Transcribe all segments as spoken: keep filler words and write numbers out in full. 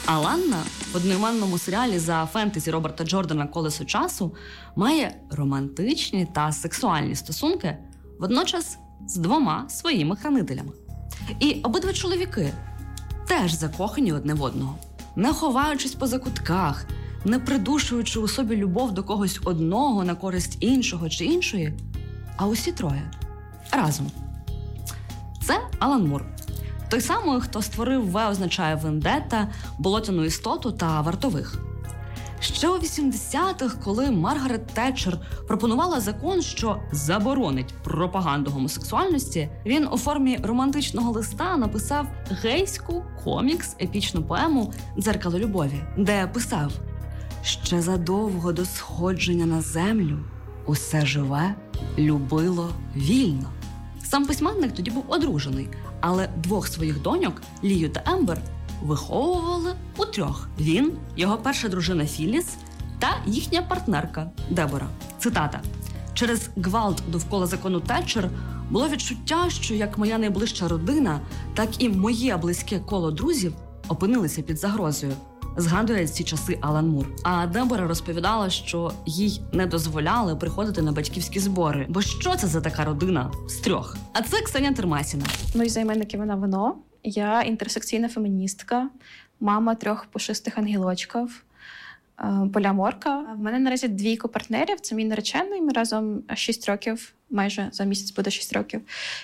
А Ланна в одноіменному серіалі за фентезі Роберта Джордана «Колесо часу» має романтичні та сексуальні стосунки водночас з двома своїми хранителями. І обидва чоловіки теж закохані одне в одного, не ховаючись по закутках, не придушуючи у собі любов до когось одного на користь іншого чи іншої, а усі троє разом. Це Алан Мур. Той самий, хто створив «В» означає «Вендетта», «Болотяну істоту» та «Вартових». Ще у вісімдесятих, коли Маргарет Тетчер пропонувала закон, що заборонить пропаганду гомосексуальності, він у формі романтичного листа написав гейську комікс-епічну поему «Дзеркало любові», де писав: «Ще задовго до сходження на землю усе живе любило вільно». Сам письменник тоді був одружений, але двох своїх доньок, Лію та Ембер, виховували утрьох. Він, його перша дружина Філіс та їхня партнерка Дебора. Цитата. «Через гвалт довкола закону Тетчер було відчуття, що як моя найближча родина, так і моє близьке коло друзів опинилися під загрозою», згадує ці часи Алан Мур. А Дебора розповідала, що їй не дозволяли приходити на батьківські збори. Бо що це за така родина з трьох? А це Ксенія Термасіна. Мої займенники вона вино. Я інтерсекційна феміністка, мама трьох пушистих ангелочків, поліаморка. В мене наразі двійко партнерів. Це мій наречений, ми разом шість років, майже за місяць буде шість років.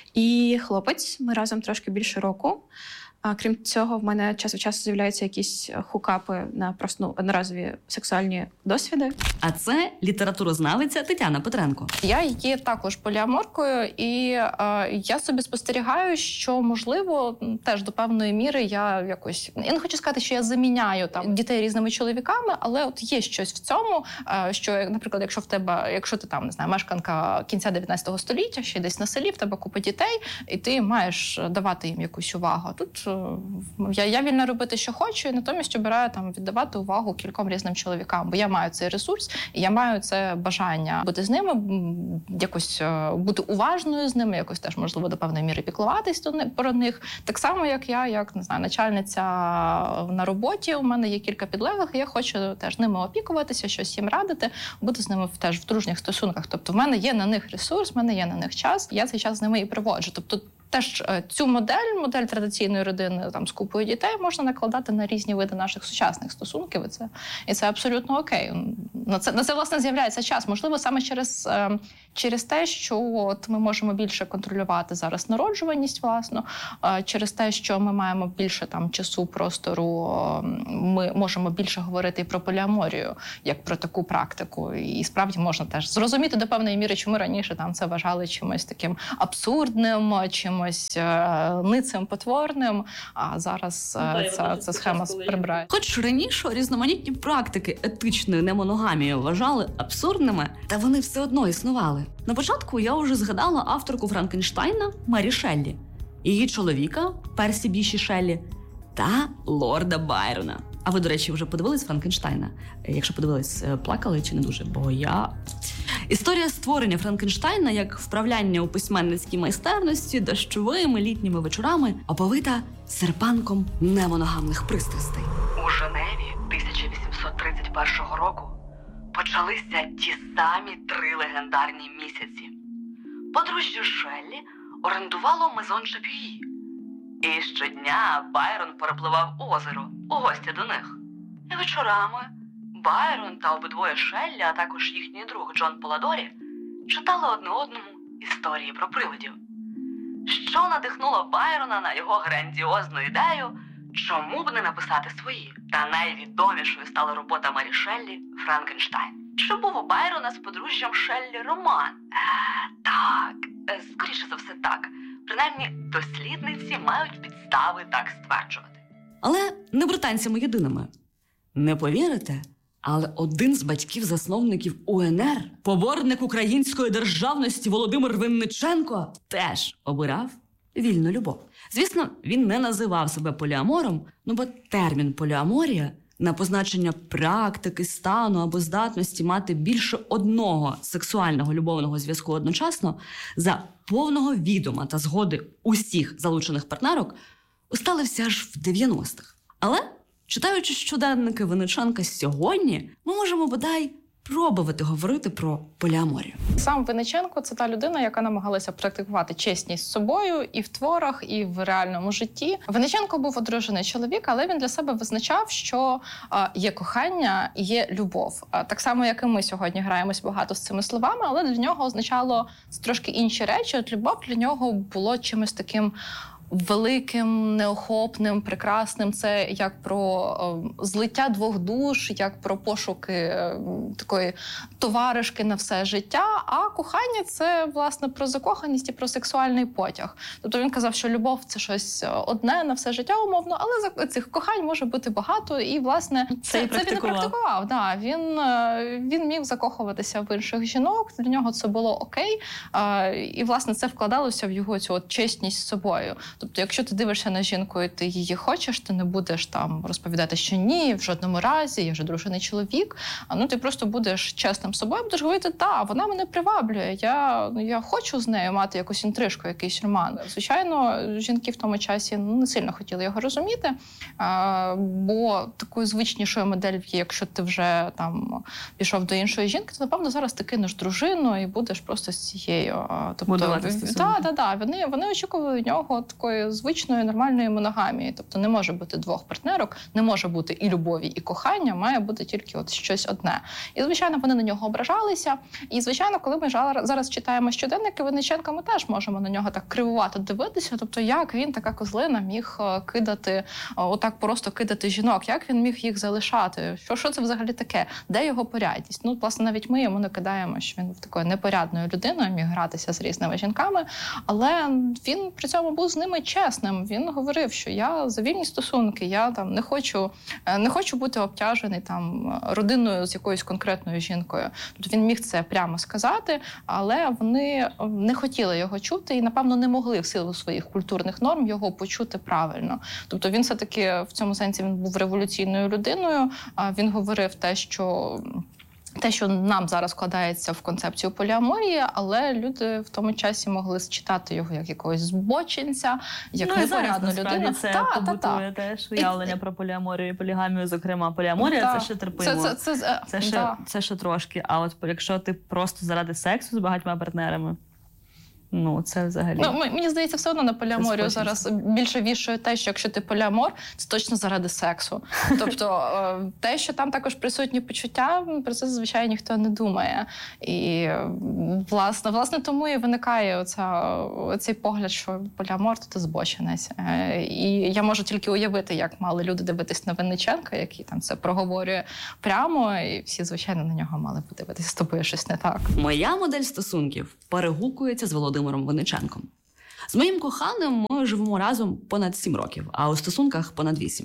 І хлопець, ми разом трошки більше року. А крім цього, в мене час від часу з'являються якісь хукапи на просто ну, одноразові сексуальні досвіди. А це літературознавиця Тетяна Петренко. Я є також поліаморкою, і е, я собі спостерігаю, що, можливо, теж до певної міри я якось... Я не хочу сказати, що я заміняю там дітей різними чоловіками, але от є щось в цьому, е, що, наприклад, якщо в тебе, якщо ти там, не знаю, мешканка кінця дев'ятнадцятого століття, ще десь на селі, в тебе купа дітей, і ти маєш давати їм якусь увагу. Тут Я, я вільна робити, що хочу, і натомість обираю там віддавати увагу кільком різним чоловікам, бо я маю цей ресурс, і я маю це бажання бути з ними, якось бути уважною з ними, якось теж, можливо, до певної міри піклуватись про них. Так само, як я, як, не знаю, начальниця на роботі, у мене є кілька підлеглих, і я хочу теж ними опікуватися, щось їм радити, бути з ними теж в дружніх стосунках. Тобто в мене є на них ресурс, в мене є на них час, я цей час з ними і проводжу. Тобто теж цю модель, модель традиційної родини там, з купою дітей можна накладати на різні види наших сучасних стосунків, і це, і це абсолютно окей. На це, на це, власне, з'являється час. Можливо, саме через, через те, що от ми можемо більше контролювати зараз народжуваність, власно, через те, що ми маємо більше там, часу, простору, ми можемо більше говорити і про поліаморію, як про таку практику. І справді можна теж зрозуміти до певної міри, чому раніше там, це вважали чимось таким абсурдним, чимось ницим, потворним, а зараз ну, ця, ця схема прибирає. Хоч раніше різноманітні практики етичної немоногамії вважали абсурдними, та вони все одно існували. На початку я вже згадала авторку Франкенштайна Мері Шеллі, її чоловіка Персі Біші Шеллі та лорда Байрона. А ви, до речі, вже подивились Франкенштайна? Якщо подивились, плакали чи не дуже? Бо я... Історія створення Франкенштайна як вправляння у письменницькій майстерності дощовими літніми вечорами оповита серпанком немоногамних пристрастей. У Женеві тисяча вісімсот тридцять першого року почалися ті самі три легендарні місяці. Подружжя Шеллі орендувало мезон Шапюї. І щодня Байрон перепливав озеро у гості до них. І вечорами Байрон та обидвоє Шеллі, а також їхній друг Джон Поладорі, читали одне одному історії про привидів. Що надихнуло Байрона на його грандіозну ідею, чому б не написати свої? Та найвідомішою стала робота Мері Шеллі «Франкенштайн». Чи був у Байрона з подружжям Шеллі роман? Е, так, е, скоріше за все так. Принаймні, дослідниці мають підстави так стверджувати. Але не британцями єдиними. Не повірите, але один з батьків-засновників У Ен Ер, поборник української державності Володимир Винниченко, теж обирав вільну любов. Звісно, він не називав себе поліамором, ну бо термін поліаморія на позначення практики, стану або здатності мати більше одного сексуального любовного зв'язку одночасно за повного відома та згоди усіх залучених партнерок усталився аж в дев'яностих. Але Читаючи щоденники Винниченка сьогодні, ми можемо бодай пробувати говорити про поліаморію. Сам Винниченко – це та людина, яка намагалася практикувати чесність з собою і в творах, і в реальному житті. Винниченко був одружений чоловік, але він для себе визначав, що а, є кохання і є любов. А, так само, як і ми сьогодні граємось багато з цими словами, але для нього означало трошки інші речі. От любов для нього було чимось таким великим, неохопним, прекрасним. Це як про о, злиття двох душ, як про пошуки о, такої товаришки на все життя. А кохання – це, власне, про закоханість і про сексуальний потяг. Тобто він казав, що любов – це щось одне на все життя, умовно, але цих кохань може бути багато. І, власне, це, це, це він і практикував. Да, він, він міг закохуватися в інших жінок, для нього це було окей. І, власне, це вкладалося в його цю от чесність з собою. Тобто, якщо ти дивишся на жінку і ти її хочеш, ти не будеш там розповідати, що ні, в жодному разі, я вже дружений чоловік. А ну ти просто будеш чесним з собою, будеш говорити, та, вона мене приваблює, я, ну, я хочу з нею мати якусь інтрижку, якийсь роман. Звичайно, жінки в тому часі ну, не сильно хотіли його розуміти, а, бо такою звичнішою моделлю є, якщо ти вже там пішов до іншої жінки, то, напевно, зараз ти кинеш дружину і будеш просто з цією. Тобто, так, так, так, вони, вони очікували від нього такої звичної, нормальної моногамії. Тобто не може бути двох партнерок, не може бути і любові, і кохання, має бути тільки от щось одне. І, звичайно, вони на нього ображалися. І, звичайно, коли ми зараз читаємо щоденники Винниченка, ми теж можемо на нього так кривувато дивитися. Тобто, як він, така козлина, міг кидати, отак просто кидати жінок, як він міг їх залишати? Що, що це взагалі таке? Де його порядність? Ну, власне, навіть ми йому не кидаємо, що він був такою непорядною людиною, міг гратися з різними жінками, але він при цьому був з ними чесним. Він говорив, що я за вільні стосунки, я там не хочу, не хочу бути обтяжений там родиною з якоюсь конкретною жінкою. Тобто він міг це прямо сказати, але вони не хотіли його чути і, напевно, не могли в силу своїх культурних норм його почути правильно. Тобто він все-таки в цьому сенсі він був революційною людиною. Він говорив те, що Те, що нам зараз вкладається в концепцію поліаморії, але люди в тому часі могли считати його як якогось збочинця, як ну, непорядну людину. Це та, побутує та, та. теж уявлення і... про поліаморію і полігамію, зокрема. Поліаморія та. – це ще терпимо. Це, це, це, це, ще, да. це ще трошки. А от якщо ти просто заради сексу з багатьма партнерами, ну, це взагалі... Ну, мені здається, все одно на поліаморію зараз більше вішує те, що якщо ти поліамор, це точно заради сексу. Тобто те, що там також присутні почуття, про це зазвичай ніхто не думає. І, власне, власне тому і виникає оця, оцей погляд, що поліамор – то ти збочинець. І я можу тільки уявити, як мали люди дивитись на Винниченка, який там це проговорює прямо, і всі, звичайно, на нього мали подивитися, з тобою щось не так. Моя модель стосунків перегукується з Володимиром Винниченком. З моїм коханим ми живемо разом понад сім років, а у стосунках понад вісім.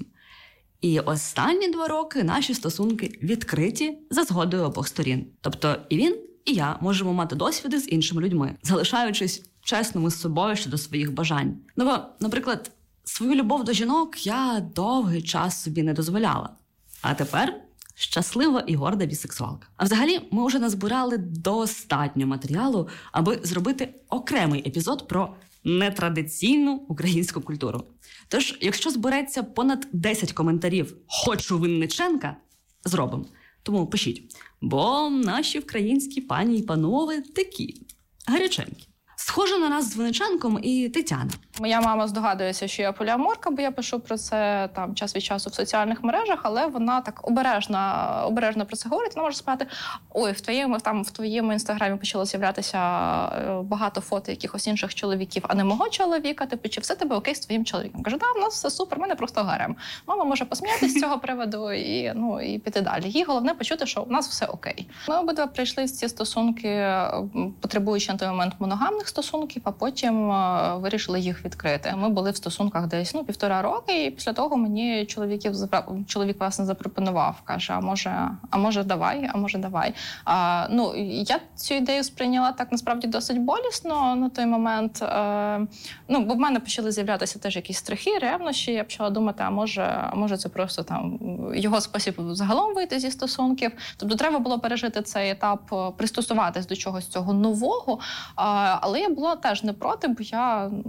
І останні два роки наші стосунки відкриті за згодою обох сторін. Тобто і він, і я можемо мати досвіди з іншими людьми, залишаючись чесними з собою щодо своїх бажань. Ну, бо, наприклад, свою любов до жінок я довгий час собі не дозволяла. А тепер щаслива і горда бісексуалка. А взагалі, ми вже назбирали достатньо матеріалу, аби зробити окремий епізод про нетрадиційну українську культуру. Тож, якщо збереться понад десять коментарів «Хочу Винниченка», зробимо. Тому пишіть. Бо наші українські пані і панове такі гаряченькі. Схоже на нас з Винниченком і Тетяна. Моя мама здогадується, що я поліаморка, бо я пишу про це там час від часу в соціальних мережах, але вона так обережно, обережно про це говорить. Вона може сказати: ой, в твоєму там в твоєму інстаграмі почало з'являтися багато фото якихось інших чоловіків, а не мого чоловіка. Типу, чи все тебе окей з твоїм чоловіком? Кажу, да, в нас все супер, в мене просто гарем. Мама може посміятися з цього приводу і ну і піти далі. Їй головне почути, що у нас все окей. Ми обидва прийшли в ці стосунки, потребуючи на той момент моногамних стосунків, а потім вирішили їх відкрити. Ми були в стосунках десь ну півтора роки, і після того мені чоловіків чоловік власне запропонував, каже: а може, а може давай, а може давай. А, ну я цю ідею сприйняла так насправді досить болісно на той момент. А, ну бо в мене почали з'являтися теж якісь страхи, ревнощі. Я почала думати, а може, а може це просто там його спосіб загалом вийти зі стосунків. Тобто треба було пережити цей етап, пристосуватись до чогось цього нового. А, але я була теж не проти, бо я, я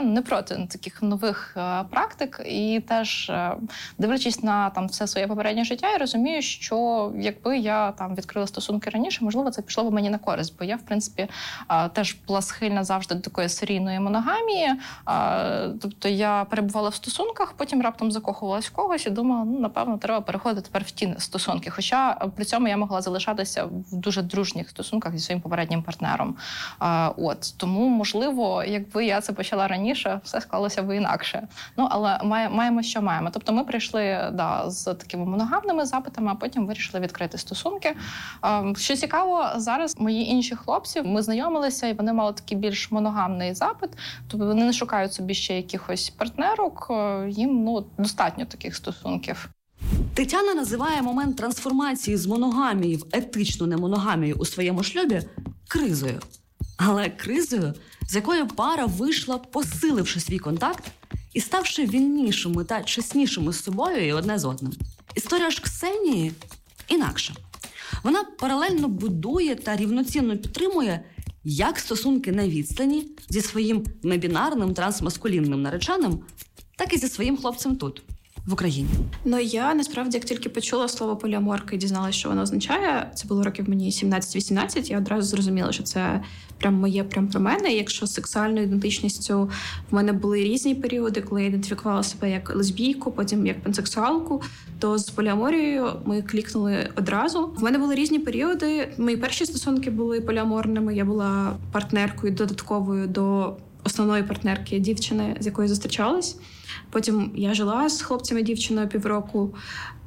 не проти таких нових практик. І теж, дивлячись на там все своє попереднє життя, я розумію, що якби я там відкрила стосунки раніше, можливо, це пішло б мені на користь. Бо я, в принципі, теж була схильна завжди до такої серійної моногамії. Тобто я перебувала в стосунках, потім раптом закохувалась в когось і думала, ну, напевно, треба переходити тепер в ті стосунки. Хоча при цьому я могла залишатися в дуже дружніх стосунках зі своїм попереднім партнером. От. Тому, можливо, якби я це почала раніше, все склалося б інакше. Ну, але маємо, що маємо. Тобто ми прийшли да, з такими моногамними запитами, а потім вирішили відкрити стосунки. Що цікаво, зараз мої інші хлопці, ми знайомилися, і вони мали такий більш моногамний запит. Тобто вони не шукають собі ще якихось партнерок, їм ну, достатньо таких стосунків. Тетяна називає момент трансформації з моногамії в етичну немоногамію у своєму шлюбі кризою. Але кризою, з якої пара вийшла, посиливши свій контакт і ставши вільнішими та чеснішими з собою і одне з одним. Історія ж Ксенії інакша. Вона паралельно будує та рівноцінно підтримує як стосунки на відстані зі своїм небінарним трансмаскулінним нареченим, так і зі своїм хлопцем тут, в Україні. Ну, я, насправді, як тільки почула слово поліаморка і дізналася, що воно означає, це було років мені сімнадцять-вісімнадцять, я одразу зрозуміла, що це прям моє, прям про мене. І якщо з сексуальною ідентичністю в мене були різні періоди, коли я ідентифікувала себе як лесбійку, потім як пансексуалку, то з поліаморією ми клікнули одразу. В мене були різні періоди. Мої перші стосунки були поліаморними. Я була партнеркою додатковою до основної партнерки дівчини, з якою зустрічалась. Потім я жила з хлопцем і дівчиною півроку.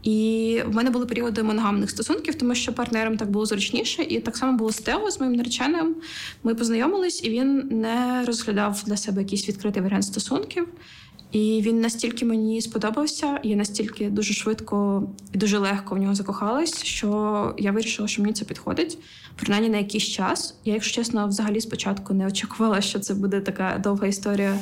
І в мене були періоди моногамних стосунків, тому що партнерам так було зручніше. І так само було з Тео, з моїм нареченим. Ми познайомились, і він не розглядав для себе якийсь відкритий варіант стосунків. І він настільки мені сподобався, і я настільки дуже швидко і дуже легко в нього закохалась, що я вирішила, що мені це підходить. Принаймні на якийсь час. Я, якщо чесно, взагалі спочатку не очікувала, що це буде така довга історія.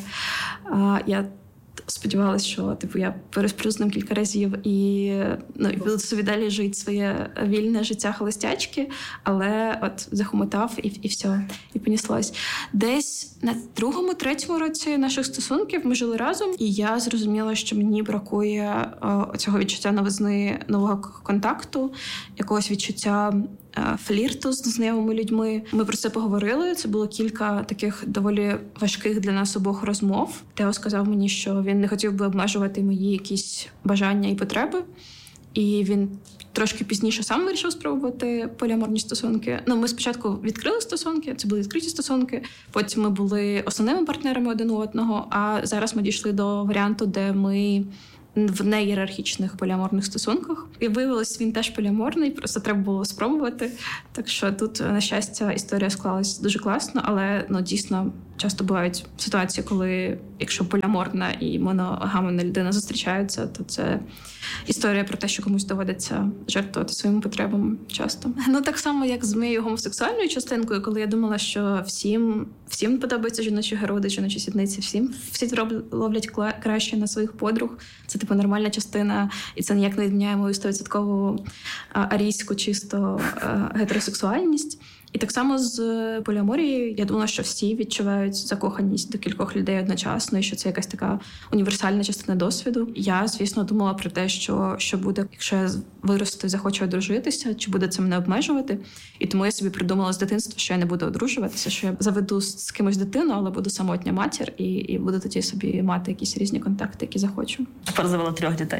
Я сподівалася, що типу я пересплю з ним кілька разів і, ну, і буду собі далі жити своє вільне життя холостячки, але от захомотав і, і все, і поніслось. Десь на другому-третьому році наших стосунків ми жили разом, і я зрозуміла, що мені бракує о, цього відчуття новизни, нового контакту, якогось відчуття флірту з знайомими людьми. Ми про це поговорили. Це було кілька таких доволі важких для нас обох розмов. Тео сказав мені, що він не хотів би обмежувати мої якісь бажання і потреби. І він трошки пізніше сам вирішив спробувати поліаморні стосунки. Ну, ми спочатку відкрили стосунки, це були відкриті стосунки, потім ми були основними партнерами один у одного, а зараз ми дійшли до варіанту, де ми в неєрархічних поліаморних стосунках. І виявилось, він теж поліаморний, просто треба було спробувати. Так що тут, на щастя, історія склалась дуже класно, але ну, дійсно часто бувають ситуації, коли якщо поліаморна і моногамна людина зустрічаються, то це історія про те, що комусь доводиться жертвувати своїми потребами часто. Ну так само, як з моєю гомосексуальною частинкою, коли я думала, що всім, всім подобаються жіночі героди, жіночі сідниці, всім всі ловлять краще на своїх подруг. Це типу нормальна частина, і це ніяк не відміняє мою сто відсотків арійську чисто гетеросексуальність. І так само з поліаморією, я думала, що всі відчувають закоханість до кількох людей одночасно, і що це якась така універсальна частина досвіду. Я, звісно, думала про те, що, що буде, якщо я виросту і захочу одружитися, чи буде це мене обмежувати. І тому я собі придумала з дитинства, що я не буду одружуватися, що я заведу з кимось дитину, але буду самотня матір, і, і буду тоді собі мати якісь різні контакти, які захочу. Тепер завела трьох дітей.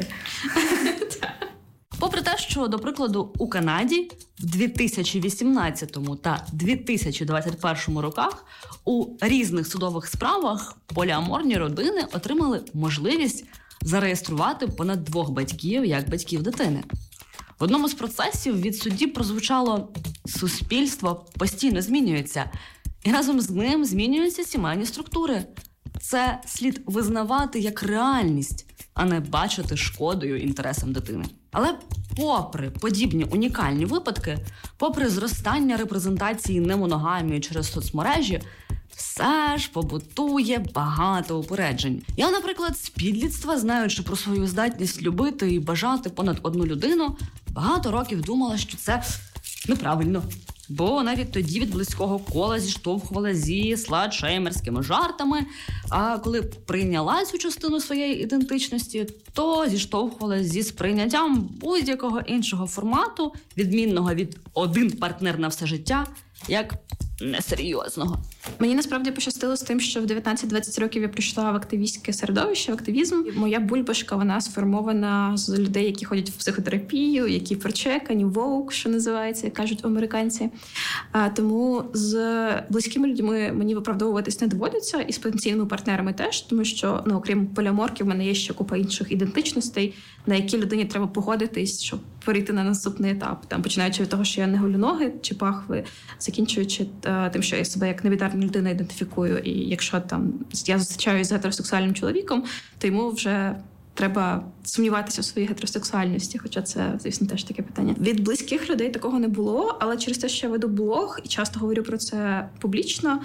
Попри те, що, до прикладу, у Канаді в дві тисячі вісімнадцятому та дві тисячі двадцять першому роках у різних судових справах поліаморні родини отримали можливість зареєструвати понад двох батьків як батьків дитини. В одному з процесів від судді прозвучало «суспільство постійно змінюється, і разом з ним змінюються сімейні структури. Це слід визнавати як реальність, а не бачити шкодою інтересам дитини». Але попри подібні унікальні випадки, попри зростання репрезентації немоногамії через соцмережі, все ж побутує багато упереджень. Я, наприклад, з підлітства, знаючи про свою здатність любити і бажати понад одну людину, багато років думала, що це неправильно. бо навіть тоді від близького кола зіштовхувала зі сладшеймерськими жартами, а коли прийняла цю частину своєї ідентичності, то зіштовхувала зі сприйняттям будь-якого іншого формату, відмінного від «один партнер на все життя», як несерйозного. Мені насправді пощастило з тим, що в дев'ятнадцять-двадцять років я прийшла в активістське середовище, в активізм. Моя бульбашка, вона сформована з людей, які ходять в психотерапію, які прочекані, воук, що називається, як кажуть американці. А, тому з близькими людьми мені виправдовуватись не доводиться, і з потенційними партнерами теж, тому що, ну, окрім поліаморки, в мене є ще купа інших ідентичностей, на які людині треба погодитись, щоб перейти на наступний етап. Там, починаючи від того, що я не голю ноги чи пахви, закінчуючи а, тим, що я себе як невід'ємна людина ідентифікую, і якщо там я зустрічаюся з гетеросексуальним чоловіком, то йому вже треба сумніватися в своїй гетеросексуальності, хоча це, звісно, теж таке питання. Від близьких людей такого не було, але через те, що я веду блог і часто говорю про це публічно,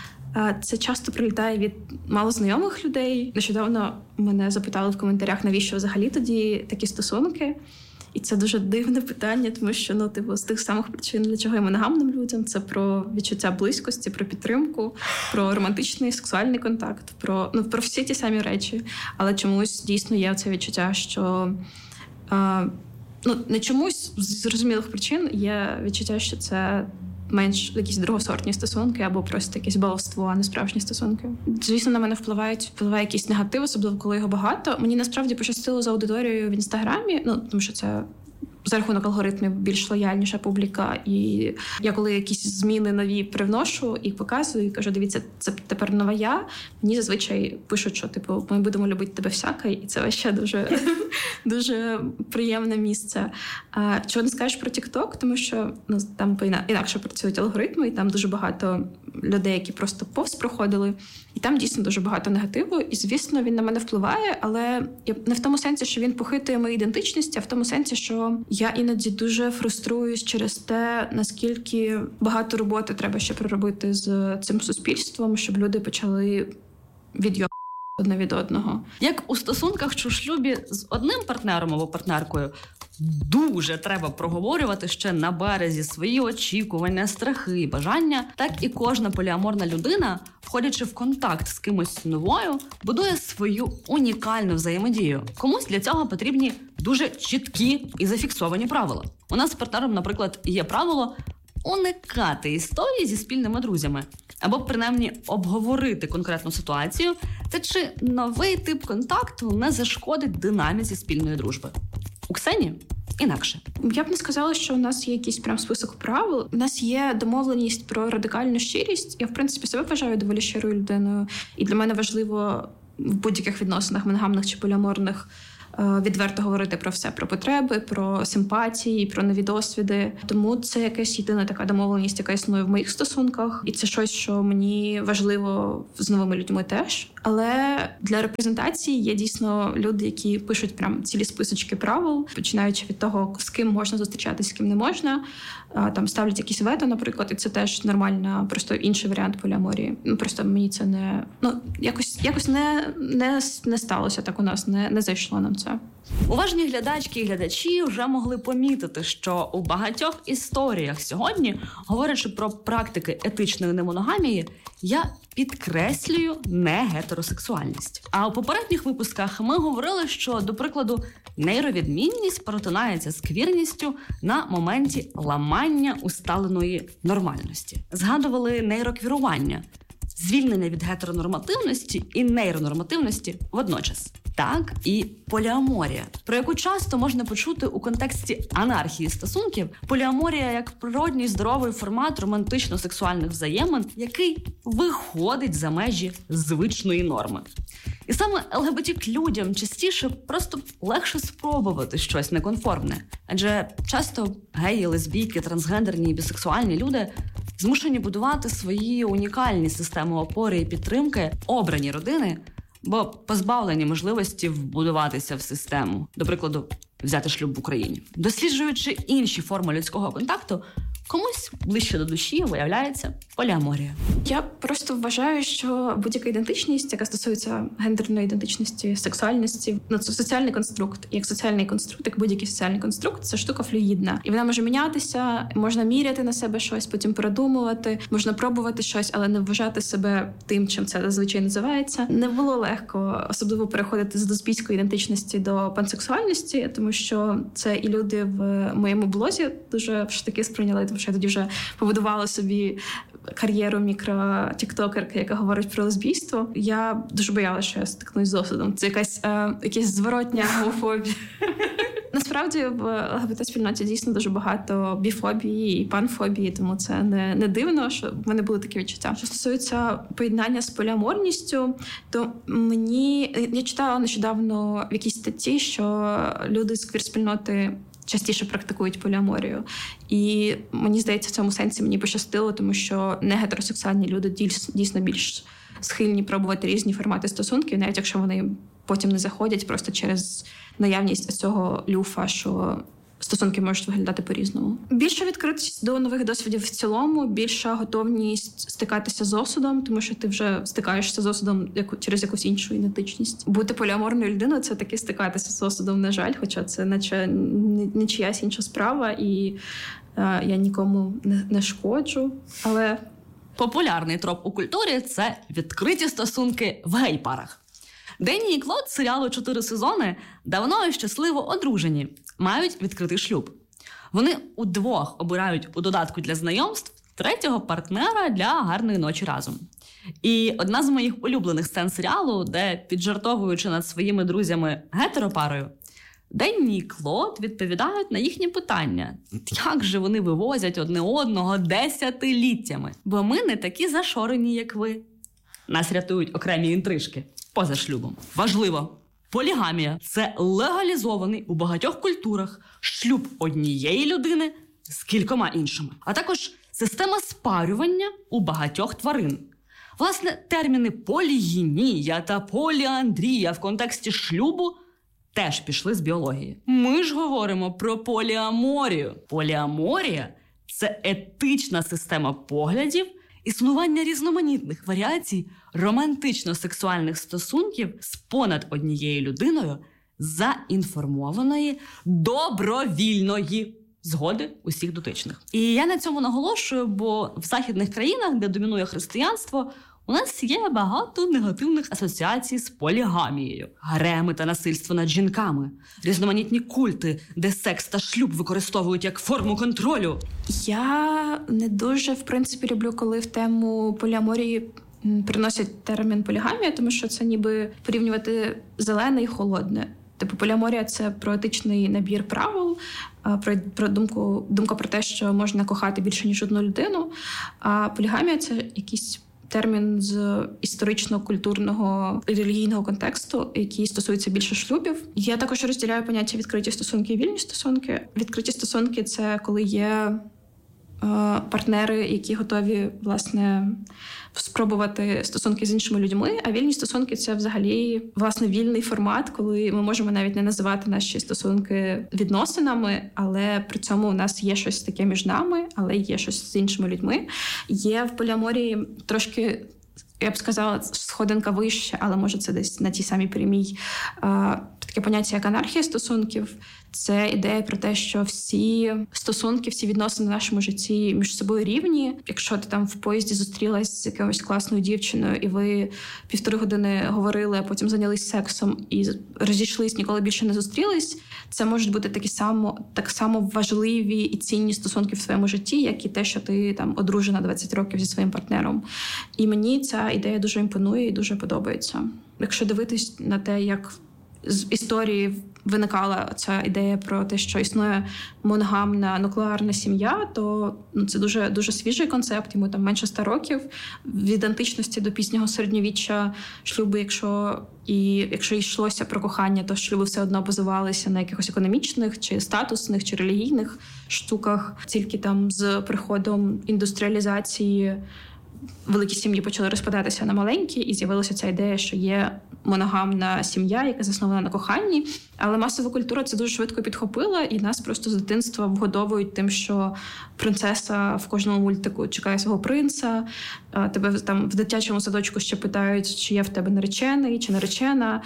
це часто прилітає від малознайомих людей. Нещодавно мене запитали в коментарях, навіщо взагалі тоді такі стосунки. І це дуже дивне питання, тому що, ну, типу, з тих самих причин, для чого я моногамним людям, це про відчуття близькості, про підтримку, про романтичний сексуальний контакт, про, ну, про всі ті самі речі. Але чомусь дійсно є це відчуття, що, е, ну, не чомусь з зрозумілих причин є відчуття, що це менш якісь другосортні стосунки або просто якесь баловство, а не справжні стосунки. Звісно, на мене впливають, впливає якийсь негатив, особливо коли його багато. Мені насправді пощастило з аудиторією в Інстаграмі, ну, тому що це за рахунок алгоритмів більш лояльніша публіка. І я коли якісь зміни нові привношу і показую, і кажу, дивіться, це тепер нова я, мені зазвичай пишуть, що, типу, ми будемо любити тебе всяке, і це ще дуже, дуже приємне місце. А, чого не скажеш про TikTok, тому що, ну, там інакше працюють алгоритми, і там дуже багато людей, які просто повз проходили, і там дійсно дуже багато негативу, і, звісно, він на мене впливає, але не в тому сенсі, що він похитує мою ідентичність, а в тому сенсі, що я іноді дуже фруструюсь через те, наскільки багато роботи треба ще проробити з цим суспільством, щоб люди почали відйобувати одне від одного. Як у стосунках чи у шлюбі з одним партнером або партнеркою дуже треба проговорювати ще на березі свої очікування, страхи і бажання, так і кожна поліаморна людина, входячи в контакт з кимось новою, будує свою унікальну взаємодію. Комусь для цього потрібні дуже чіткі і зафіксовані правила. У нас з партнером, наприклад, є правило уникати історії зі спільними друзями, або принаймні обговорити конкретну ситуацію, та чи новий тип контакту не зашкодить динаміці спільної дружби. У Ксені інакше. Я б не сказала, що у нас є якийсь прям список правил. У нас є домовленість про радикальну щирість. Я, в принципі, себе вважаю доволі щирою людиною. І для мене важливо в будь-яких відносинах, моногамних чи поліаморних, відверто говорити про все, про потреби, про симпатії, про нові досвіди. Тому це якась єдина така домовленість, яка існує в моїх стосунках. І це щось, що мені важливо з новими людьми теж. Але для репрезентації є дійсно люди, які пишуть прям цілі списочки правил, починаючи від того, з ким можна зустрічатися, з ким не можна. Там ставлять якісь вето, наприклад, і це теж нормально, просто інший варіант поліаморії. Ну, просто мені це не... Ну, якось, якось не, не, не сталося так у нас, не, не зайшло нам це. Уважні глядачки і глядачі вже могли помітити, що у багатьох історіях сьогодні, говорячи про практики етичної немоногамії, я підкреслюю не гетеросексуальність. А у попередніх випусках ми говорили, що, до прикладу, нейровідмінність перетинається з квірністю на моменті ламання усталеної нормальності. Згадували нейроквірування, звільнення від гетеронормативності і нейронормативності водночас. Так і поліаморія, про яку часто можна почути у контексті анархії стосунків. Поліаморія як природній здоровий формат романтично-сексуальних взаємин, який виходить за межі звичної норми. І саме ЛГБТ-людям частіше просто легше спробувати щось неконформне. Адже часто геї, лесбійки, трансгендерні і бісексуальні люди змушені будувати свої унікальні системи опори і підтримки, обрані родини, бо позбавлені можливості вбудуватися в систему. До прикладу, взяти шлюб в Україні. Досліджуючи інші форми людського контакту, Комусь ближче до душі виявляється поліаморія. Я просто вважаю, що будь-яка ідентичність, яка стосується гендерної ідентичності, сексуальності, ну, це соціальний конструкт. Як соціальний конструкт, як будь-який соціальний конструкт, це штука флюїдна. І вона може мінятися, можна міряти на себе щось, потім передумувати, можна пробувати щось, але не вважати себе тим, чим це зазвичай називається. Не було легко, особливо переходити з лесбійської ідентичності до пансексуальності, тому що це і люди в моєму блозі дуже ж таки сприйняли, тому що я тоді вже побудувала собі кар'єру мікро-тіктокерки, яка говорить про лесбійство. Я дуже боялася, що я стикнусь з осудом. Це якась е, якась зворотня гомофобія. Насправді в ЛГБТ-спільноті дійсно дуже багато біфобії і панфобії, тому це не, не дивно, що в мене були такі відчуття. Що стосується поєднання з поліаморністю, то мені... Я читала нещодавно в якійсь статті, що люди з квір-спільноти частіше практикують поліаморію. І мені здається, в цьому сенсі мені пощастило, тому що негетеросексуальні люди дійсно більш схильні пробувати різні формати стосунків, навіть якщо вони потім не заходять просто через наявність цього люфа, що стосунки можуть виглядати по-різному. Більша відкритість до нових досвідів в цілому, більша готовність стикатися з осудом, тому що ти вже стикаєшся з осудом яку, через якусь іншу ідентичність. Бути поліаморною людиною – це таки стикатися з осудом, на жаль, хоча це наче не чиясь інша справа, і е, я нікому не, не шкоджу, але... Популярний троп у культурі – це відкриті стосунки в гей-парах. Денні і Клод з серіалу «Чотири сезони» давно і щасливо одружені, мають відкритий шлюб. Вони удвох обирають у додатку для знайомств третього партнера для гарної ночі разом. І одна з моїх улюблених сцен серіалу, де, піджартовуючи над своїми друзями гетеропарою, Денні і Клод відповідають на їхні питання. Як же вони вивозять одне одного десятиліттями? Бо ми не такі зашорені, як ви. Нас рятують окремі інтрижки поза шлюбом. Важливо! Полігамія – це легалізований у багатьох культурах шлюб однієї людини з кількома іншими. А також система спарювання у багатьох тварин. Власне, терміни полігінія та поліандрія в контексті шлюбу теж пішли з біології. Ми ж говоримо про поліаморію. Поліаморія – це етична система поглядів, існування різноманітних варіацій романтично-сексуальних стосунків з понад однією людиною за інформованої, добровільної згоди усіх дотичних. І я на цьому наголошую, бо в західних країнах, де домінує християнство, у нас є багато негативних асоціацій з полігамією. Гареми та насильство над жінками, різноманітні культи, де секс та шлюб використовують як форму контролю. Я не дуже, в принципі, люблю, коли в тему поліаморії приносять термін полігамія, тому що це ніби порівнювати зелене і холодне. Типу, поліаморія – це про етичний набір правил, про, про думку, думка про те, що можна кохати більше, ніж одну людину. А полігамія – це якийсь термін з історично-культурного і релігійного контексту, який стосується більше шлюбів. Я також розділяю поняття відкриті стосунки і вільні стосунки. Відкриті стосунки – це коли є партнери, які готові, власне, спробувати стосунки з іншими людьми, а вільні стосунки – це взагалі, власне, вільний формат, коли ми можемо навіть не називати наші стосунки відносинами, але при цьому у нас є щось таке між нами, але є щось з іншими людьми. Є в поліаморії трошки, я б сказала, сходинка вище, але може це десь на тій самій прямій, таке поняття, як анархія стосунків. Це ідея про те, що всі стосунки, всі відносини в нашому житті між собою рівні. Якщо ти там в поїзді зустрілась з якоюсь класною дівчиною, і ви півтори години говорили, а потім зайнялись сексом і розійшлись, ніколи більше не зустрілись, це можуть бути такі само, так само важливі і цінні стосунки в твоєму житті, як і те, що ти там одружена двадцять років зі своїм партнером. І мені ця ідея дуже імпонує і дуже подобається. Якщо дивитись на те, як з історії виникала ця ідея про те, що існує моногамна нуклеарна сім'я, то ну, це дуже, дуже свіжий концепт, йому там менше ста років. Від античності до пізнього середньовіччя шлюби, якщо і якщо йшлося про кохання, то шлюби все одно базувалися на якихось економічних, чи статусних, чи релігійних штуках. Тільки там з приходом індустріалізації великі сім'ї почали розпадатися на маленькі, і з'явилася ця ідея, що є моногамна сім'я, яка заснована на коханні. Але масова культура це дуже швидко підхопила, і нас просто з дитинства вгодовують тим, що принцеса в кожному мультику чекає свого принца, тебе там в дитячому садочку ще питають, чи є в тебе наречений, чи наречена,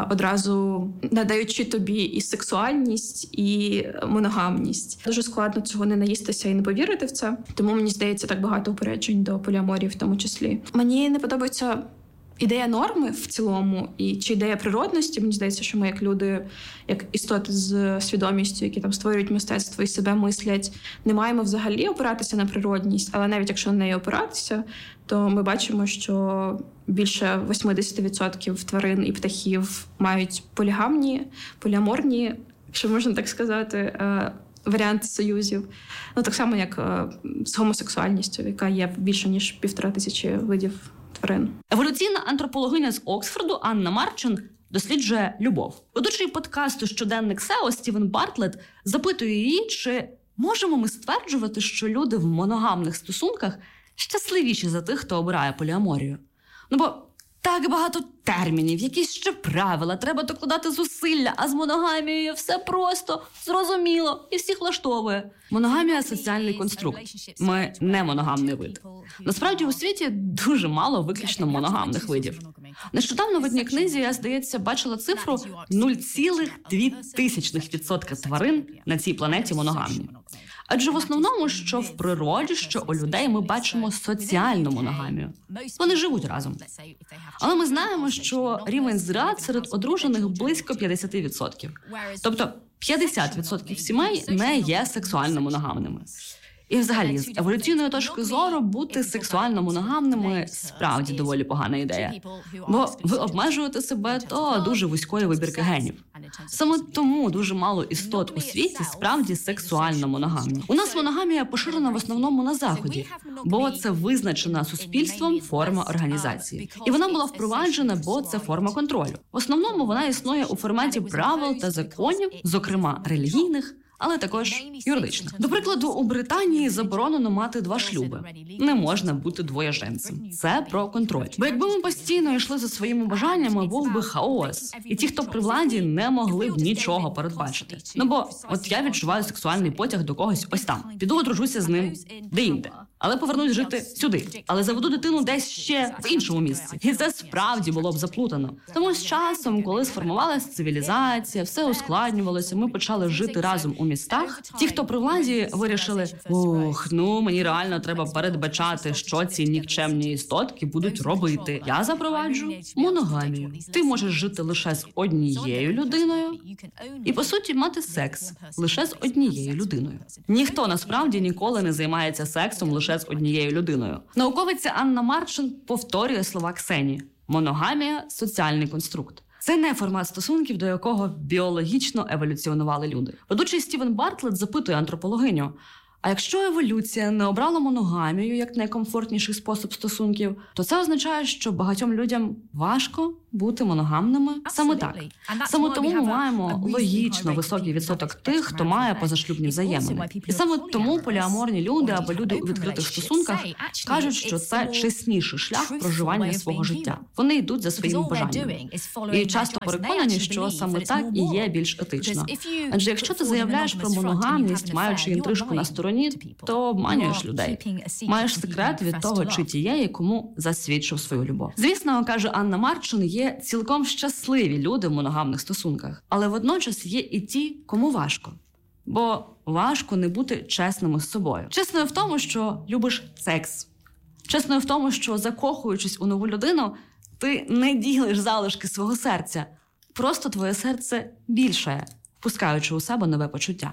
одразу надаючи тобі і сексуальність, і моногамність. Дуже складно цього не наїстися і не повірити в це. Тому, мені здається, так багато упереджень до поліаморії в тому числі. Мені не подобається ідея норми в цілому, і чи ідея природності. Мені здається, що ми як люди, як істоти з свідомістю, які там створюють мистецтво і себе мислять, не маємо взагалі опиратися на природність, але навіть якщо на неї опиратися, то ми бачимо, що більше вісімдесят відсотків тварин і птахів мають полігамні, поліаморні, якщо можна так сказати, варіанти союзів. Ну, так само, як з гомосексуальністю, яка є більше, ніж півтора тисячі видів тварин. Еволюційна антропологиня з Оксфорду Анна Марчин досліджує любов. Ведучий подкасту «Щоденник сео» Стівен Бартлетт запитує її, чи можемо ми стверджувати, що люди в моногамних стосунках щасливіші за тих, хто обирає поліаморію. Ну, бо так багато термінів, якісь ще правила, треба докладати зусилля, а з моногамією все просто, зрозуміло і всіх влаштовує. Моногамія – соціальний конструкт. Ми не моногамний вид. Насправді, у світі дуже мало виключно моногамних видів. Нещодавно в одній книзі, я, здається, бачила цифру нуль цілих дві тисячних відсотка тварин на цій планеті моногамні. Адже в основному, що в природі, що у людей ми бачимо соціальну моногамію. Вони живуть разом. Але ми знаємо, що рівень зрад серед одружених близько п'ятдесят відсотків. Тобто п'ятдесят відсотків сімей не є сексуально моногамними. І взагалі, з еволюційної точки зору, бути сексуально моногамними справді доволі погана ідея. Бо ви обмежуєте себе до дуже вузької вибірки генів. Саме тому дуже мало істот у світі справді сексуально моногамні. У нас моногамія поширена в основному на Заході, бо це визначена суспільством форма організації. І вона була впроваджена, бо це форма контролю. В основному вона існує у форматі правил та законів, зокрема релігійних, але також юридично. До прикладу, у Британії заборонено мати два шлюби. Не можна бути двоєженцем. Це про контроль. Бо якби ми постійно йшли за своїми бажаннями, був би хаос. І ті, хто при владі, не могли б нічого передбачити. Ну бо от я відчуваю сексуальний потяг до когось ось там. Піду одружуся з ним де-інде. Але повернусь жити сюди. Але заведу дитину десь ще в іншому місці. І це справді було б заплутано. Тому з часом, коли сформувалася цивілізація, все ускладнювалося, ми почали жити разом у містах. Ті, хто при владі, вирішили, ох, ну мені реально треба передбачати, що ці нікчемні істотки будуть робити. Я запроваджу моногамію. Ти можеш жити лише з однією людиною і, по суті, мати секс лише з однією людиною. Ніхто насправді ніколи не займається сексом лише з однією людиною. Науковиця Анна Марчин повторює слова Ксені. Моногамія – соціальний конструкт. Це не формат стосунків, до якого біологічно еволюціонували люди. Ведучий Стівен Бартлетт запитує антропологиню, а якщо еволюція не обрала моногамію як найкомфортніший спосіб стосунків, то це означає, що багатьом людям важко бути моногамними саме так. Саме тому ми маємо логічно високий відсоток тих, хто має позашлюбні взаємини. І саме тому поліаморні люди або люди у відкритих стосунках кажуть, що це чесніший шлях проживання свого життя. Вони йдуть за своїми бажаннями. І часто переконані, що саме так і є більш етично. Адже якщо ти заявляєш про моногамність, маючи інтрижку на стороні, то обманюєш людей. Маєш секрет від того, чи тієї, кому засвідчив свою любов. Звісно, каже Анна Марчин, є цілком щасливі люди в моногамних стосунках. Але водночас є і ті, кому важко. Бо важко не бути чесними з собою. Чесною в тому, що любиш секс. Чесною в тому, що, закохуючись у нову людину, ти не ділиш залишки свого серця. Просто твоє серце більшає, пускаючи у себе нове почуття.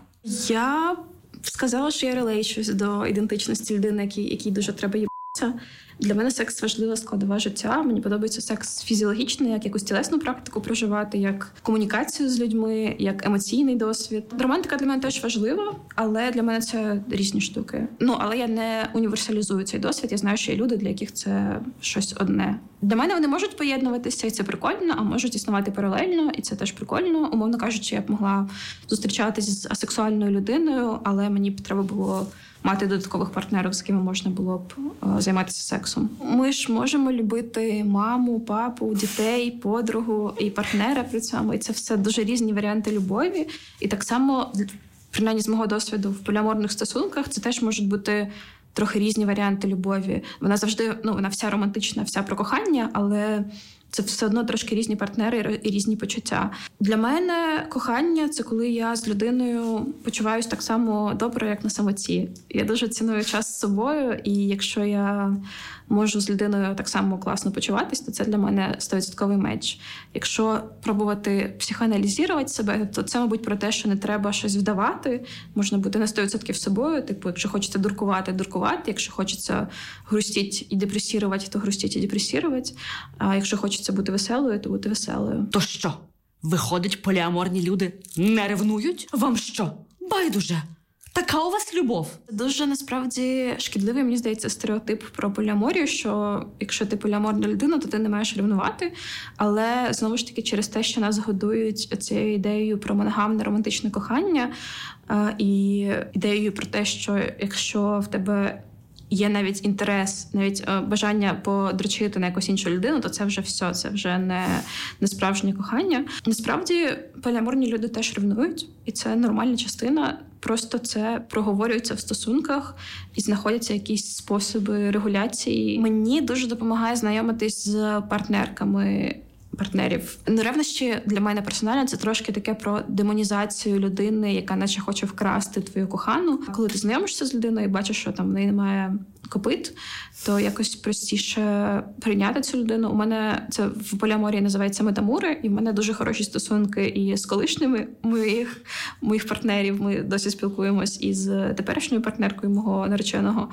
Я сказала, що я релейчусь до ідентичності людини, якій, якій дуже треба їбатися. Для мене секс важлива складова життя. Мені подобається секс фізіологічний, як якусь тілесну практику проживати, як комунікацію з людьми, як емоційний досвід. Романтика для мене теж важлива, але для мене це різні штуки. Ну, але я не універсалізую цей досвід. Я знаю, що є люди, для яких це щось одне. Для мене вони можуть поєднуватися, і це прикольно, а можуть існувати паралельно, і це теж прикольно. Умовно кажучи, я б могла зустрічатися з асексуальною людиною, але мені б треба було мати додаткових партнерів, з ким можна було б е, займатися сексом. Ми ж можемо любити маму, папу, дітей, подругу і партнера при цьому. І це все дуже різні варіанти любові. І так само, принаймні з мого досвіду, в поліаморних стосунках це теж можуть бути трохи різні варіанти любові. Вона завжди, ну, вона вся романтична, вся про кохання, але це все одно трошки різні партнери і різні почуття. Для мене кохання – це коли я з людиною почуваюся так само добре, як на самоті. Я дуже ціную час з собою, і якщо я можу з людиною так само класно почуватись, то це для мене сто відсотків меч. Якщо пробувати психоаналізувати себе, то це, мабуть, про те, що не треба щось вдавати. Можна бути на сто відсотків собою. Типу, якщо хочеться дуркувати – дуркувати. Якщо хочеться грустіть і депресірувати, то грустіть і депресірувати. А якщо хочеться бути веселою, то бути веселою. То що? Виходить, поліаморні люди не ревнують? Вам що? Байдуже. Така у вас любов. Дуже, насправді, шкідливий, мені здається, стереотип про поліаморію, що якщо ти поліаморна людина, то ти не маєш ревнувати. Але, знову ж таки, через те, що нас годують цією ідеєю про моногамне романтичне кохання і ідеєю про те, що якщо в тебе є навіть інтерес, навіть бажання подрочити на якусь іншу людину, то це вже все, це вже не, не справжнє кохання. Насправді, поліаморні люди теж ревнують, і це нормальна частина. Просто це проговорюється в стосунках і знаходяться якісь способи регуляції. Мені дуже допомагає знайомитись з партнерками партнерів. Ну, ревнощі для мене персонально це трошки таке про демонізацію людини, яка наче хоче вкрасти твою кохану. Коли ти знайомишся з людиною і бачиш, що там в неї немає копит, то якось простіше прийняти цю людину. У мене це в поліаморії називається метамури, і в мене дуже хороші стосунки і з колишніми моїх, моїх партнерів. Ми досі спілкуємось із теперішньою партнеркою мого нареченого.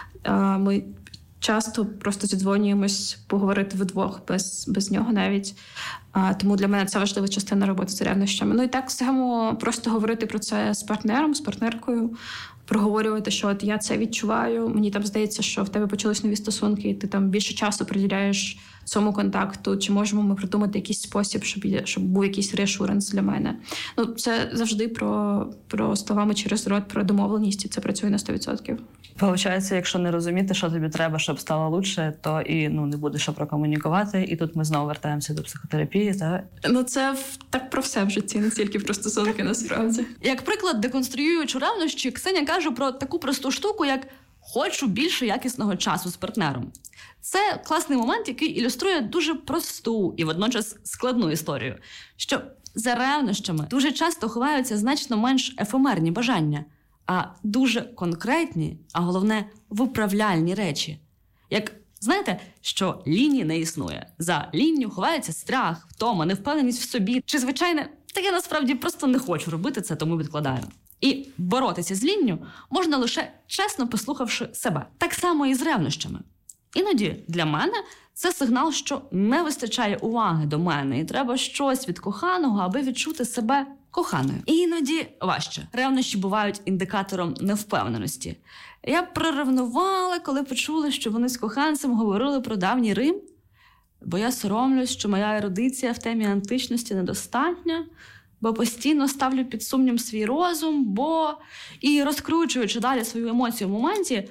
Ми часто просто зідзвонюємось поговорити вдвох, без, без нього навіть. А, тому для мене це важлива частина роботи з ревнощами. Ну і так само просто говорити про це з партнером, з партнеркою, проговорювати, що от я це відчуваю, мені там здається, що в тебе почались нові стосунки, і ти там більше часу приділяєш цьому контакту, чи можемо ми придумати якийсь спосіб, щоб, щоб був якийсь реашуренс для мене. Ну, це завжди про, про словами через рот, про домовленість, і це працює на сто відсотків. Получається, якщо не розуміти, що тобі треба, щоб стало лучше, то і ну не буде що прокомунікувати, і тут ми знову вертаємося до психотерапії. Та? Ну це так про все в житті, не тільки про стосунки, насправді. Як приклад, деконструюючи ревнощі, Ксеня каже про таку просту штуку, як «хочу більше якісного часу з партнером». Це класний момент, який ілюструє дуже просту і водночас складну історію, що за ревнощами дуже часто ховаються значно менш ефемерні бажання, а дуже конкретні, а головне, виправляльні речі. Як, знаєте, що лінії не існує. За лінію ховається страх, втома, невпевненість в собі. Чи, звичайне, та я насправді просто не хочу робити це, тому відкладаю. І боротися з лінню можна лише чесно послухавши себе. Так само і з ревнощами. Іноді для мене це сигнал, що не вистачає уваги до мене, і треба щось від коханого, аби відчути себе коханою. І іноді важче. Ревнощі бувають індикатором невпевненості. Я приревнувала, коли почула, що вони з коханцем говорили про давній Рим, бо я соромлюсь, що моя ерудиція в темі античності недостатня, бо постійно ставлю під сумнів свій розум, бо... І розкручуючи далі свою емоцію в моменті,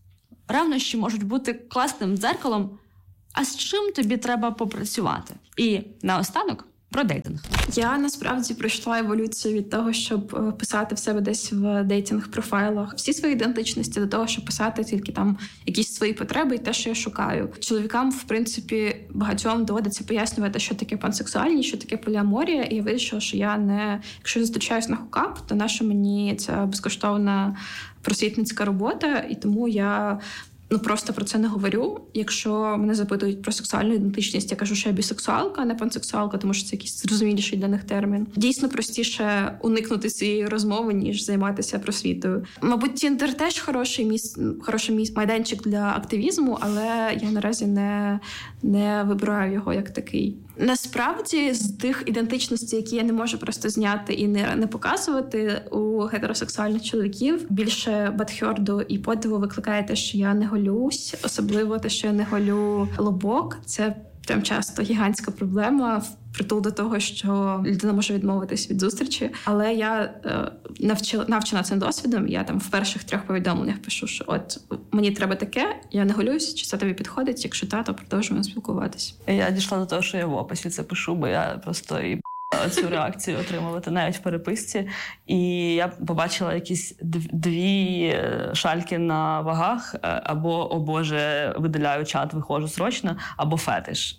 ревнощі можуть бути класним дзеркалом, а з чим тобі треба попрацювати. І наостанок про дейтинг. Я насправді пройшла еволюцію від того, щоб писати в себе десь в дейтинг-профайлах всі свої ідентичності, до того, щоб писати тільки там якісь свої потреби і те, що я шукаю. Чоловікам, в принципі, багатьом доводиться пояснювати, що таке пансексуальність, що таке поліаморія, і я вирішила, що я не... Якщо я зустрічаюсь на хукап, то наша мені ця безкоштовна просвітницька робота, і тому я ну просто про це не говорю. Якщо мене запитують про сексуальну ідентичність, я кажу, що я бісексуалка, а не пансексуалка, тому що це якийсь зрозуміліший для них термін. Дійсно простіше уникнути цієї розмови, ніж займатися просвітою. Мабуть, Тіндер теж хороший міс... хороший міс... майданчик для активізму, але я наразі не, не вибираю його як такий. Насправді, з тих ідентичностей, які я не можу просто зняти і не, не показувати у гетеросексуальних чоловіків, більше бадхьорду і подиву викликає те, що я не голюсь, особливо те, що я не голю лобок. Це прям часто гігантська проблема в впритул до того, що людина може відмовитись від зустрічі. Але я е, навчила, навчена цим досвідом. Я там в перших трьох повідомленнях пишу, що от мені треба таке, я не голюсь, чи це тобі підходить, якщо та, то продовжуємо спілкуватись. Я дійшла до того, що я в описі це пишу, бо я просто і цю реакцію отримувати навіть в переписці. І я побачила якісь дві шальки на вагах, або, о Боже, видаляю чат, виходжу срочно, або фетиш.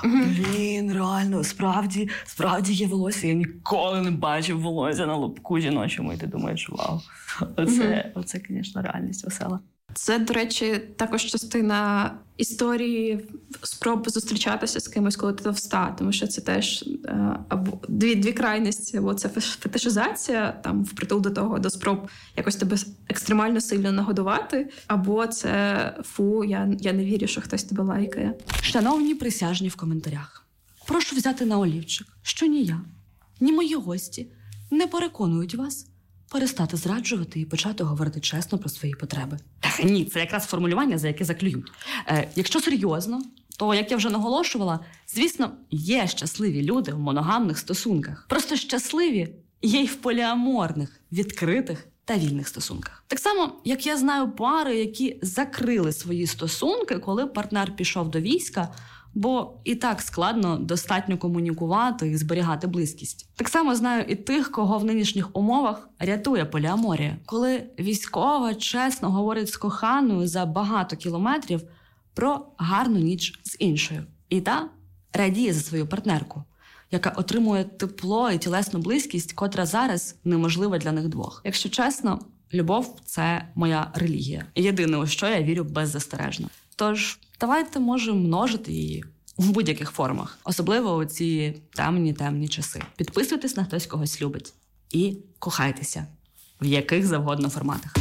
Блін, реально, справді, справді є волосся. Я ніколи не бачив волосся на лобку жіночому. І ти думаєш, вау, оце, оце, звісно, реальність весела. Це, до речі, також частина історії спроб зустрічатися з кимось, коли ти товста, тому що це теж або дві, дві крайності, або це фетишизація, там, впритул до того, до спроб якось тебе екстремально сильно нагодувати, або це фу, я, я не вірю, що хтось тебе лайкає. Шановні присяжні в коментарях, прошу взяти на олівчик, що ні я, ні мої гості не переконують вас перестати зраджувати і почати говорити чесно про свої потреби. Так, ні, це якраз формулювання, за яке заклюють. Е, якщо серйозно, то, як я вже наголошувала, звісно, є щасливі люди в моногамних стосунках. Просто щасливі є й в поліаморних, відкритих та вільних стосунках. Так само, як я знаю пари, які закрили свої стосунки, коли партнер пішов до війська, бо і так складно достатньо комунікувати і зберігати близькість. Так само знаю і тих, кого в нинішніх умовах рятує поліаморія. Коли військова чесно говорить з коханою за багато кілометрів про гарну ніч з іншою. І та радіє за свою партнерку, яка отримує тепло і тілесну близькість, котра зараз неможлива для них двох. Якщо чесно, любов – це моя релігія. Єдине, у що я вірю беззастережно. Тож, давайте, може, множити її в будь-яких формах. Особливо у ці темні-темні часи. Підписуйтесь на хтось, когось любить. І кохайтеся. В яких завгодно форматах.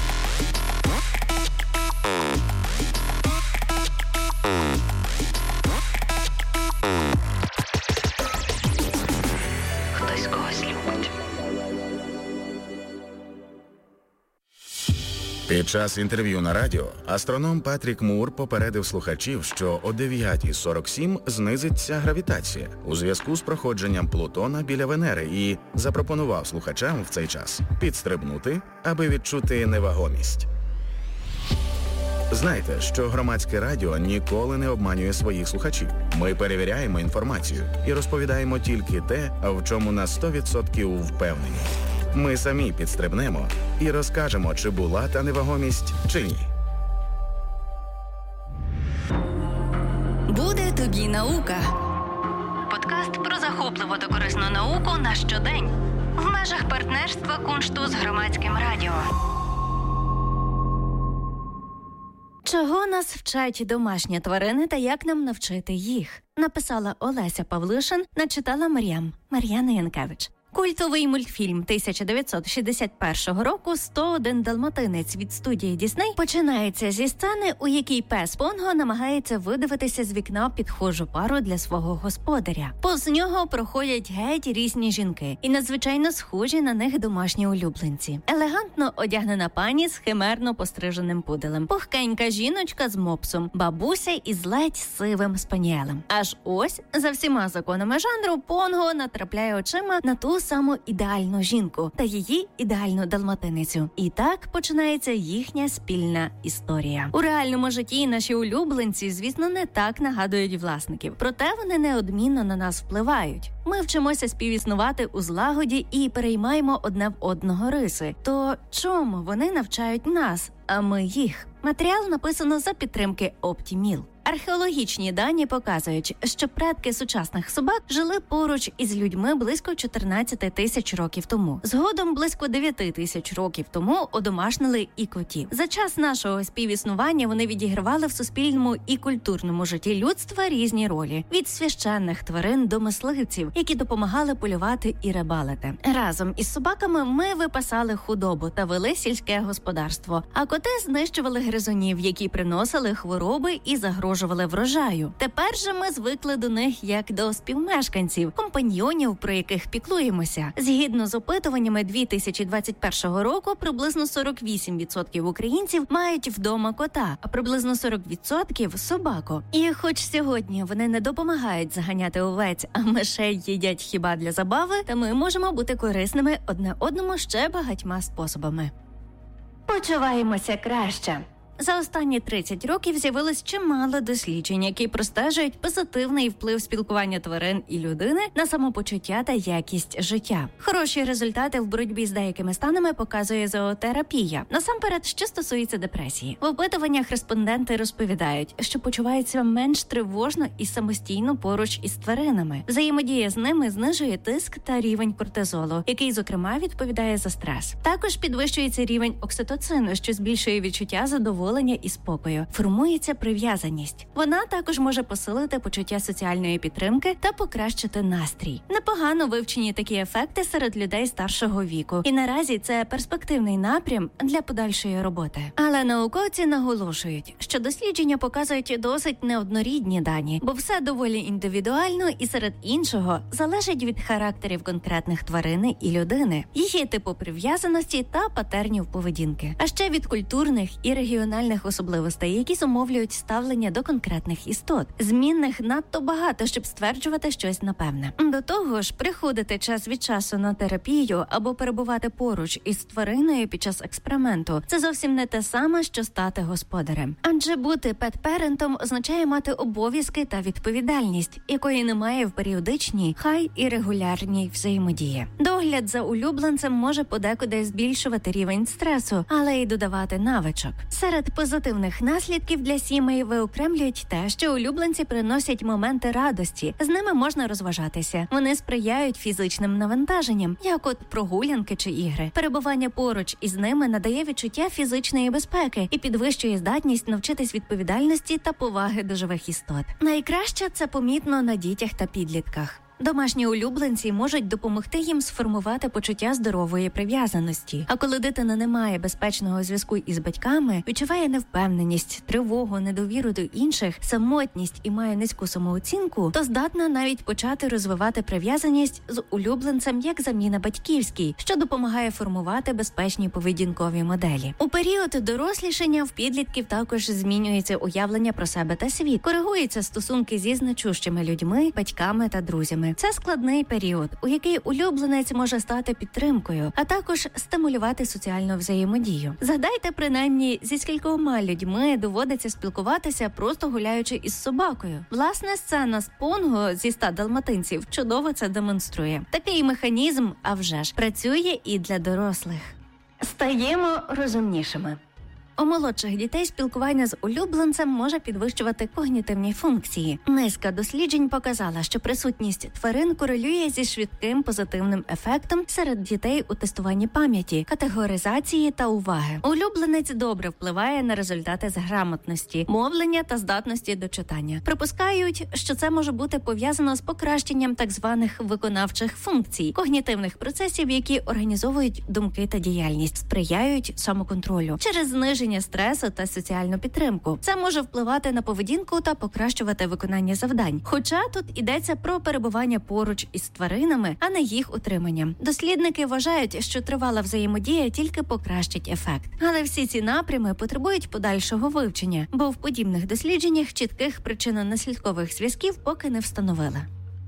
Хтось когось любить. Під час інтерв'ю на радіо астроном Патрік Мур попередив слухачів, що о дев'ята сорок сім знизиться гравітація у зв'язку з проходженням Плутона біля Венери і запропонував слухачам в цей час підстрибнути, аби відчути невагомість. Знайте, що громадське радіо ніколи не обманює своїх слухачів. Ми перевіряємо інформацію і розповідаємо тільки те, в чому на сто відсотків впевнені. Ми самі підстрибнемо і розкажемо, чи була та невагомість, чи ні. Буде тобі наука. Подкаст про захопливу та корисну науку на щодень. В межах партнерства Куншту з громадським радіо. Чого нас вчать домашні тварини та як нам навчити їх? Написала Олеся Павлишин, начитала Мар'ям Мар'яна Янкевич. Культовий мультфільм тисяча дев'ятсот шістдесят першого року «сто один далматинець» від студії Дісней починається зі сцени, у якій пес Понго намагається видивитися з вікна підхожу пару для свого господаря. Повз нього проходять геть різні жінки і надзвичайно схожі на них домашні улюбленці. Елегантно одягнена пані з химерно постриженим пуделем, пухкенька жіночка з мопсом, бабуся із ледь сивим спаніелем. Аж ось, за всіма законами жанру, Понго натрапляє очима на ту саму ідеальну жінку та її ідеальну далматиницю. І так починається їхня спільна історія. У реальному житті наші улюбленці, звісно, не так нагадують власників. Проте вони неодмінно на нас впливають. Ми вчимося співіснувати у злагоді і переймаємо одне в одного риси. То чому вони навчають нас, а ми їх? Матеріал написано за підтримки Optimil. Археологічні дані показують, що предки сучасних собак жили поруч із людьми близько чотирнадцять тисяч років тому. Згодом близько дев'ять тисяч років тому одомашнили і котів. За час нашого співіснування вони відігравали в суспільному і культурному житті людства різні ролі. Від священних тварин до мисливців, які допомагали полювати і рибалити. Разом із собаками ми випасали худобу та вели сільське господарство, а коти знищували гризунів, які приносили хвороби і загрожували врожаю. Тепер же ми звикли до них як до співмешканців, компаньйонів, про яких піклуємося. Згідно з опитуваннями дві тисячі двадцять першого року, приблизно сорок вісім відсотків українців мають вдома кота, а приблизно сорок відсотків – собаку. І хоч сьогодні вони не допомагають заганяти овець, а мишей їдять хіба для забави, та ми можемо бути корисними одне одному ще багатьма способами. Почуваємося краще. За останні тридцять років з'явилось чимало досліджень, які простежують позитивний вплив спілкування тварин і людини на самопочуття та якість життя. Хороші результати в боротьбі з деякими станами показує зоотерапія. Насамперед, що стосується депресії. В опитуваннях респонденти розповідають, що почуваються менш тривожно і самостійно поруч із тваринами. Взаємодія з ними знижує тиск та рівень кортизолу, який, зокрема, відповідає за стрес. Також підвищується рівень окситоцину, що збільшує відчуття задоволення і спокою. Формується прив'язаність. Вона також може посилити почуття соціальної підтримки та покращити настрій. Непогано вивчені такі ефекти серед людей старшого віку. І наразі це перспективний напрям для подальшої роботи. Але науковці наголошують, що дослідження показують досить неоднорідні дані, бо все доволі індивідуально і серед іншого залежить від характерів конкретних тварини і людини, її типу прив'язаності та патернів поведінки. А ще від культурних і регіональних особливостей, які зумовлюють ставлення до конкретних істот. Змінних надто багато, щоб стверджувати щось напевне. До того ж, приходити час від часу на терапію або перебувати поруч із твариною під час експерименту – це зовсім не те саме, що стати господарем. Адже бути пет-перентом означає мати обов'язки та відповідальність, якої немає в періодичній, хай і регулярній взаємодії. Догляд за улюбленцем може подекуди збільшувати рівень стресу, але й додавати навичок. Серед позитивних наслідків для сімей виокремлюють те, що улюбленці приносять моменти радості. З ними можна розважатися. Вони сприяють фізичним навантаженням, як от прогулянки чи ігри. Перебування поруч із ними надає відчуття фізичної безпеки і підвищує здатність навчитись відповідальності та поваги до живих істот. Найкраще це помітно на дітях та підлітках. Домашні улюбленці можуть допомогти їм сформувати почуття здорової прив'язаності. А коли дитина не має безпечного зв'язку із батьками, відчуває невпевненість, тривогу, недовіру до інших, самотність і має низьку самооцінку, то здатна навіть почати розвивати прив'язаність з улюбленцем як заміна батьківській, що допомагає формувати безпечні поведінкові моделі. У період дорослішання в підлітків також змінюється уявлення про себе та світ, коригуються стосунки зі значущими людьми, батьками та друзями. Це складний період, у який улюбленець може стати підтримкою, а також стимулювати соціальну взаємодію. Згадайте, принаймні, зі скількома людьми доводиться спілкуватися, просто гуляючи із собакою. Власне, сцена з Понго зі ста далматинців чудово це демонструє. Такий механізм, а вже ж, працює і для дорослих. Стаємо розумнішими. У молодших дітей спілкування з улюбленцем може підвищувати когнітивні функції. Низка досліджень показала, що присутність тварин корелює зі швидким позитивним ефектом серед дітей у тестуванні пам'яті, категоризації та уваги. Улюбленець добре впливає на результати з грамотності, мовлення та здатності до читання. Припускають, що це може бути пов'язано з покращенням так званих виконавчих функцій, когнітивних процесів, які організовують думки та діяльність, сприяють самоконтролю через зниження стресу та соціальну підтримку. Це може впливати на поведінку та покращувати виконання завдань. Хоча тут йдеться про перебування поруч із тваринами, а не їх утримання. Дослідники вважають, що тривала взаємодія тільки покращить ефект. Але всі ці напрями потребують подальшого вивчення, бо в подібних дослідженнях чітких причинно-наслідкових зв'язків поки не встановили.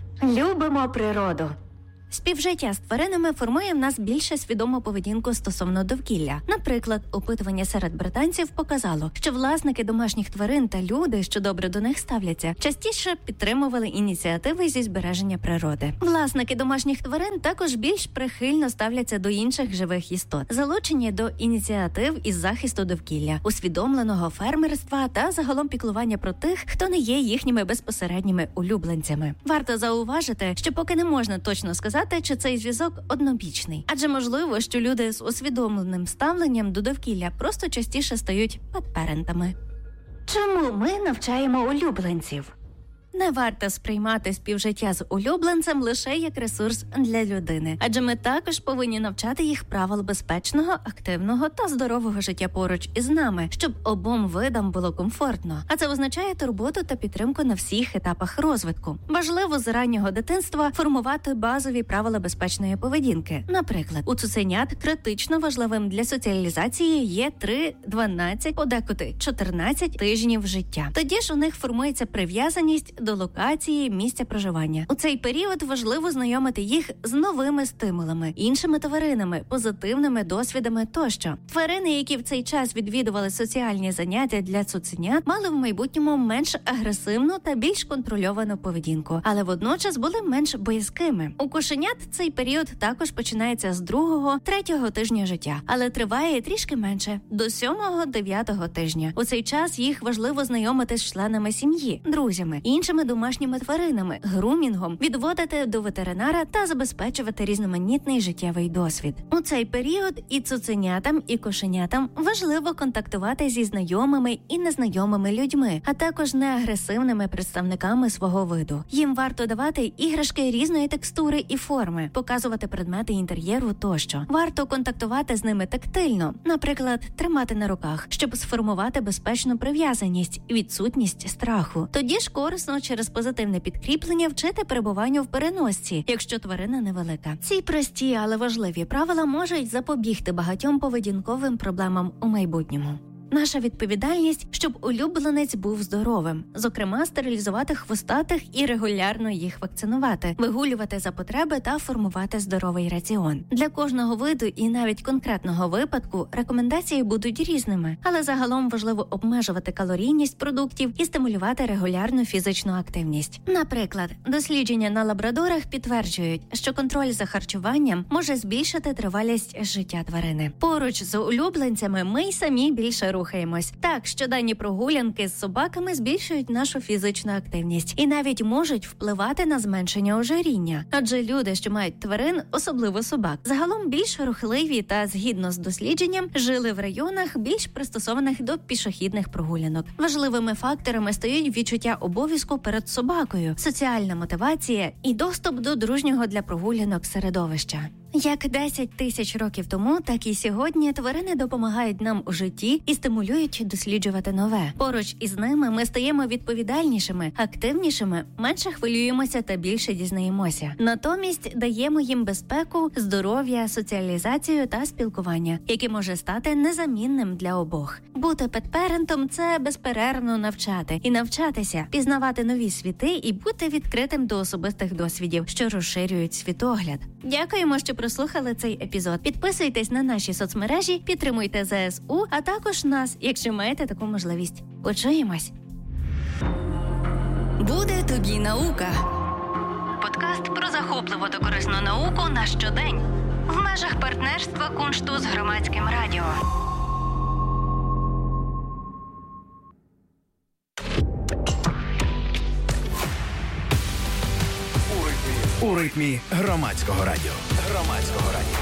Любимо природу. Співжиття з тваринами формує в нас більше свідому поведінку стосовно довкілля. Наприклад, опитування серед британців показало, що власники домашніх тварин та люди, що добре до них ставляться, частіше підтримували ініціативи зі збереження природи. Власники домашніх тварин також більш прихильно ставляться до інших живих істот, залучені до ініціатив із захисту довкілля, усвідомленого фермерства та загалом піклування про тих, хто не є їхніми безпосередніми улюбленцями. Варто зауважити, що поки не можна точно сказати, чи цей зв'язок однобічний. Адже можливо, що люди з усвідомленим ставленням до довкілля просто частіше стають пет-перентами. Чому ми навчаємо улюбленців? Не варто сприймати співжиття з улюбленцем лише як ресурс для людини, адже ми також повинні навчати їх правил безпечного, активного та здорового життя поруч із нами, щоб обом видам було комфортно. А це означає турботу та підтримку на всіх етапах розвитку. Важливо з раннього дитинства формувати базові правила безпечної поведінки. Наприклад, у цуценят критично важливим для соціалізації є три, дванадцять, подекуди чотирнадцять тижнів життя. Тоді ж у них формується прив'язаність до локації місця проживання. У цей період важливо знайомити їх з новими стимулами, іншими тваринами, позитивними досвідами тощо. Тварини, які в цей час відвідували соціальні заняття для цуценят, мали в майбутньому менш агресивну та більш контрольовану поведінку, але водночас були менш боязкими. У кошенят цей період також починається з другого, третього тижня життя, але триває трішки менше – до сьомого-дев'ятого тижня. У цей час їх важливо знайомити з членами сім'ї, друзями, іншими домашніми тваринами, грумінгом, відводити до ветеринара та забезпечувати різноманітний життєвий досвід. У цей період і цуценятам, і кошенятам важливо контактувати зі знайомими і незнайомими людьми, а також неагресивними представниками свого виду. Їм варто давати іграшки різної текстури і форми, показувати предмети інтер'єру тощо. Варто контактувати з ними тактильно, наприклад, тримати на руках, щоб сформувати безпечну прив'язаність, відсутність страху. Тоді ж корисно через позитивне підкріплення вчити перебуванню в переносці, якщо тварина невелика. Ці прості, але важливі правила можуть запобігти багатьом поведінковим проблемам у майбутньому. Наша відповідальність, щоб улюбленець був здоровим. Зокрема, стерилізувати хвостатих і регулярно їх вакцинувати, вигулювати за потреби та формувати здоровий раціон. Для кожного виду і навіть конкретного випадку рекомендації будуть різними, але загалом важливо обмежувати калорійність продуктів і стимулювати регулярну фізичну активність. Наприклад, дослідження на лабрадорах підтверджують, що контроль за харчуванням може збільшити тривалість життя тварини. Поруч з улюбленцями ми й самі більше рухаємося. Рухаємось. Так, щоденні прогулянки з собаками збільшують нашу фізичну активність і навіть можуть впливати на зменшення ожиріння. Адже люди, що мають тварин, особливо собак, загалом більш рухливі та, згідно з дослідженням, жили в районах, більш пристосованих до пішохідних прогулянок. Важливими факторами стають відчуття обов'язку перед собакою, соціальна мотивація і доступ до дружнього для прогулянок середовища. Як десять тисяч років тому, так і сьогодні тварини допомагають нам у житті і стимулюють досліджувати нове. Поруч із ними ми стаємо відповідальнішими, активнішими, менше хвилюємося та більше дізнаємося. Натомість даємо їм безпеку, здоров'я, соціалізацію та спілкування, яке може стати незамінним для обох. Бути петперентом – це безперервно навчати і навчатися, пізнавати нові світи і бути відкритим до особистих досвідів, що розширюють світогляд. Дякуємо, що прослухали цей епізод. Підписуйтесь на наші соцмережі, підтримуйте зе ес у, а також нас, якщо маєте таку можливість. Почуємось! Буде тобі наука. Подкаст про захопливу та корисну науку на щодень. В межах партнерства Куншту з Громадським радіо. У ритмі громадського радіо. Громадського радіо.